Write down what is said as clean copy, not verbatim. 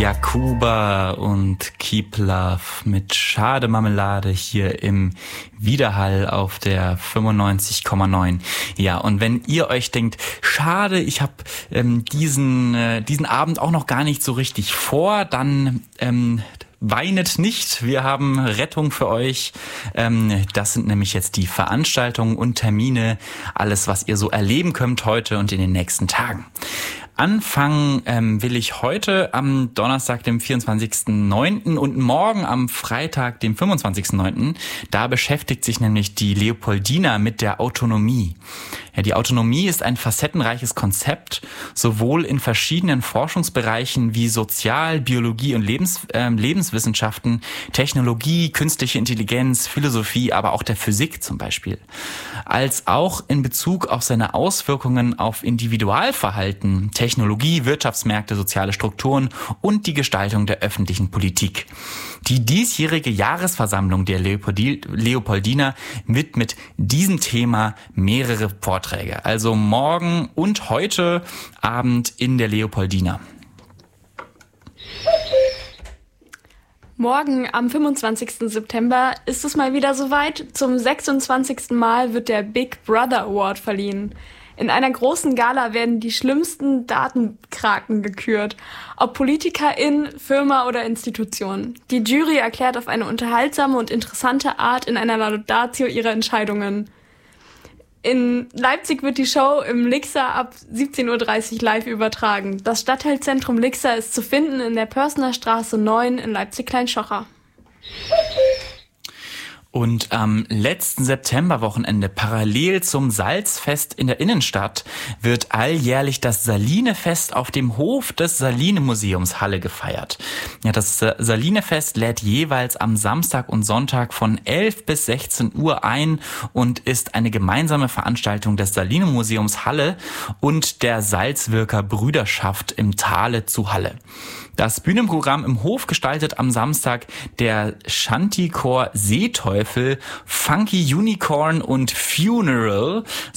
Jakuba und Keep Love mit Schade Marmelade hier im Widerhall auf der 95,9. Ja, und wenn ihr euch denkt, schade, ich habe diesen Abend auch noch gar nicht so richtig vor, dann weinet nicht, wir haben Rettung für euch. Das sind nämlich jetzt die Veranstaltungen und Termine, alles, was ihr so erleben könnt heute und in den nächsten Tagen. Anfangen will ich heute am Donnerstag, dem 24.09. und morgen am Freitag, dem 25.09. Da beschäftigt sich nämlich die Leopoldina mit der Autonomie. Ja, die Autonomie ist ein facettenreiches Konzept, sowohl in verschiedenen Forschungsbereichen wie Sozial-, Biologie und Lebenswissenschaften, Technologie, künstliche Intelligenz, Philosophie, aber auch der Physik zum Beispiel, als auch in Bezug auf seine Auswirkungen auf Individualverhalten, Technologie, Wirtschaftsmärkte, soziale Strukturen und die Gestaltung der öffentlichen Politik. Die diesjährige Jahresversammlung der Leopoldina widmet diesem Thema mehrere Vorträge. Also morgen und heute Abend in der Leopoldina. Morgen am 25. September ist es mal wieder soweit. Zum 26. Mal wird der Big Brother Award verliehen. In einer großen Gala werden die schlimmsten Datenkraken gekürt, ob PolitikerInnen, Firma oder Institution. Die Jury erklärt auf eine unterhaltsame und interessante Art in einer Laudatio ihre Entscheidungen. In Leipzig wird die Show im Lixer ab 17.30 Uhr live übertragen. Das Stadtteilzentrum Lixer ist zu finden in der Pörsner Straße 9 in Leipzig-Kleinschochr. Und am letzten Septemberwochenende, parallel zum Salzfest in der Innenstadt, wird alljährlich das Saline-Fest auf dem Hof des Saline-Museums Halle gefeiert. Ja, das Saline-Fest lädt jeweils am Samstag und Sonntag von 11 bis 16 Uhr ein und ist eine gemeinsame Veranstaltung des Saline-Museums Halle und der Salzwirker Brüderschaft im Tale zu Halle. Das Bühnenprogramm im Hof gestaltet am Samstag der Shanty-Chor Seeteufel, Funky Unicorn und Funeral